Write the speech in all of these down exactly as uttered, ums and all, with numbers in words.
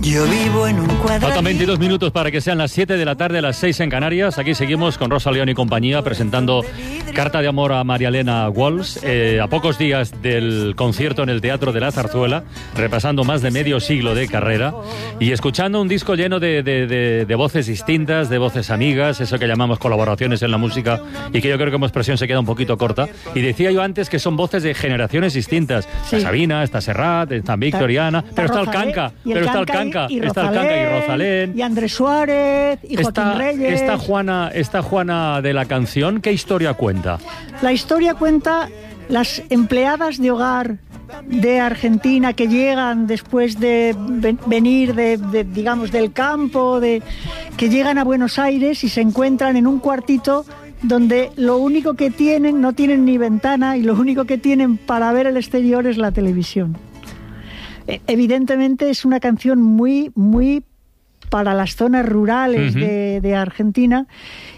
Yo vivo en un cuadradito. Faltan veintidós minutos para que sean las siete de la tarde, las seis en Canarias. Aquí seguimos con Rosa León y compañía presentando Carta de amor a María Elena Walsh, eh, a pocos días del concierto en el Teatro de la Zarzuela, repasando más de medio siglo de carrera y escuchando un disco lleno de, de, de, de voces distintas, de voces amigas, eso que llamamos colaboraciones en la música y que yo creo que como expresión se queda un poquito corta. Y decía yo antes que son voces de generaciones distintas. Sí. Está Sabina, está Serrat, está Victoriana, está, pero está el Canca, pero está el Canca. Y está el Canca y Rosalén. Y Andrés Suárez, y Joaquín esta, Reyes. Esta Juana, esta Juana de la canción, ¿qué historia cuenta? La historia cuenta las empleadas de hogar de Argentina que llegan después de venir de, de digamos del campo, de que llegan a Buenos Aires y se encuentran en un cuartito donde lo único que tienen, no tienen ni ventana, y lo único que tienen para ver el exterior es la televisión. Evidentemente es una canción muy, muy para las zonas rurales uh-huh. de, de Argentina,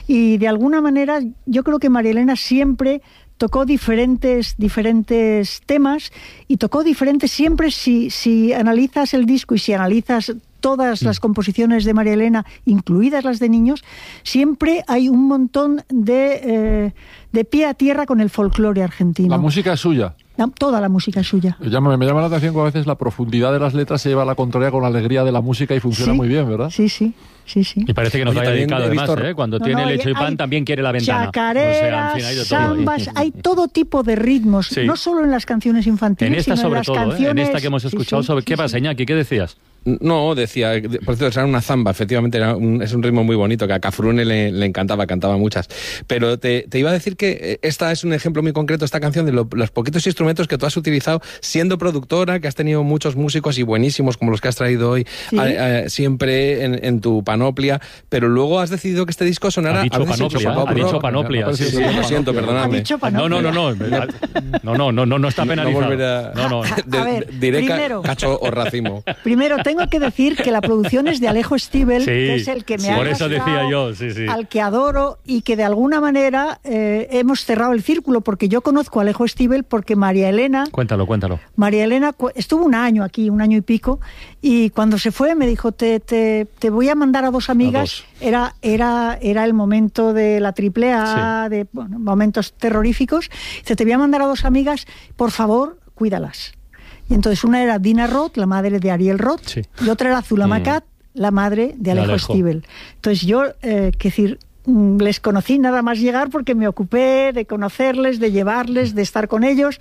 y de alguna manera yo creo que María Elena siempre tocó diferentes, diferentes temas y tocó diferentes siempre. Si, si analizas el disco y si analizas todas las composiciones de María Elena, incluidas las de niños, siempre hay un montón de, eh, de pie a tierra con el folclore argentino. La música es suya. La, toda la música es suya. Me llama, me llama la atención que a veces la profundidad de las letras se lleva a la contraria con la alegría de la música y funciona sí, muy bien, ¿verdad? Sí, sí. Sí, sí. Y parece que nos Oye, haya dedicado además, visto... ¿eh? Cuando no, tiene no, leche y pan hay también quiere la ventana. Chacareras, o sea, en fin, hay de todo. sambas, hay todo tipo de ritmos, sí. No solo en las canciones infantiles, en esta sino sobre en las todo, canciones... ¿eh? En esta que hemos escuchado, sí, sí, sobre... ¿Qué sí, pasa, Iñaki? ¿Qué decías? No, decía, por cierto, era una zamba, efectivamente, era un, es un ritmo muy bonito, que a Cafrune le, le encantaba, cantaba muchas. Pero te, te iba a decir que esta es un ejemplo muy concreto, esta canción, de lo, los poquitos instrumentos que tú has utilizado siendo productora, que has tenido muchos músicos y buenísimos, como los que has traído hoy, ¿sí? a, a, siempre en, en tu panoplia, pero luego has decidido que este disco sonara... Ha dicho panoplia, ha dicho panoplia. Sí, sí, lo siento, perdonadme. No, no, no, no, no, no, no, no, no está penalizado. No volverá... No, no. De, a ver, diré primero, cacho o racimo. Primero, tengo que decir que la producción es de Alejo Stivel, sí, que es el que me sí, ha por eso decía yo, sí, sí. al que adoro, y que de alguna manera eh, hemos cerrado el círculo, porque yo conozco a Alejo Stivel porque María Elena... Cuéntalo, cuéntalo. María Elena estuvo un año aquí, un año y pico, y cuando se fue me dijo, te, te, te voy a mandar a dos amigas. A dos. Era, era, era el momento de la triple A, sí. de bueno, momentos terroríficos. Dice, te voy a mandar a dos amigas, por favor, cuídalas. Y entonces una era Dina Roth, la madre de Ariel Roth, sí. y otra era Zula mm. Macat, la madre de Alejo, Alejo. Stivel. Entonces yo, eh, que decir, les conocí nada más llegar porque me ocupé de conocerles, de llevarles, de estar con ellos,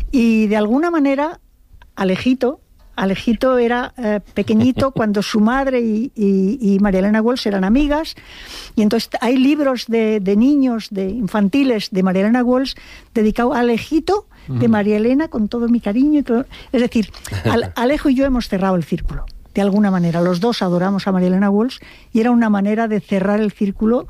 y de alguna manera Alejito, Alejito era eh, pequeñito cuando su madre y, y, y María Elena Walsh eran amigas, y entonces hay libros de, de niños, de infantiles de María Elena Walsh dedicados a Alejito, de María Elena, con todo mi cariño y todo. Es decir, Alejo y yo hemos cerrado el círculo, de alguna manera. Los dos adoramos a María Elena Walsh y era una manera de cerrar el círculo,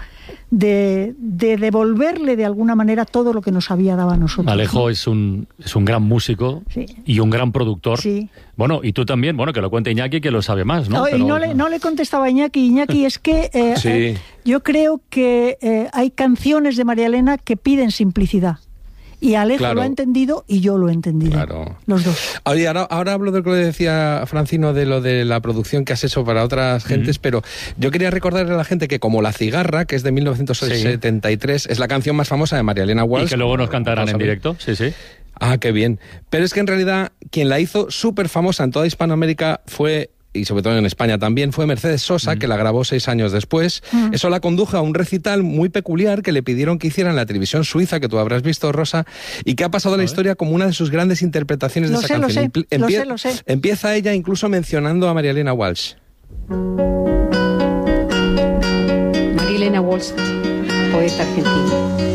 de, de devolverle de alguna manera todo lo que nos había dado a nosotros. Alejo, ¿no? es un es un gran músico, sí. y un gran productor. Sí. Bueno, y tú también, bueno, que lo cuente Iñaki, que lo sabe más, ¿no? No, Pero... y no le, no le contestaba a Iñaki. Iñaki, es que eh, sí. eh, yo creo que eh, hay canciones de María Elena que piden simplicidad. Y Alejo claro. lo ha entendido y yo lo he entendido. Claro. Los dos. Oye, ahora, ahora hablo de lo que decía Francino, de lo de la producción que has hecho para otras uh-huh. gentes, pero yo quería recordarle a la gente que como La Cigarra, que es de mil novecientos setenta y tres, sí. es la canción más famosa de María Elena Walsh. Y que luego nos cantarán en directo, sí, sí. Ah, qué bien. Pero es que en realidad quien la hizo súper famosa en toda Hispanoamérica fue... y sobre todo en España también, fue Mercedes Sosa, mm. que la grabó seis años después. Mm. Eso la condujo a un recital muy peculiar que le pidieron que hiciera en la televisión suiza, que tú habrás visto, Rosa, y que ha pasado a la historia como una de sus grandes interpretaciones lo de esa sé, canción. Lo sé, Empie- lo sé, lo sé. Empieza ella incluso mencionando a María Elena Walsh. María Elena Walsh, poeta argentina.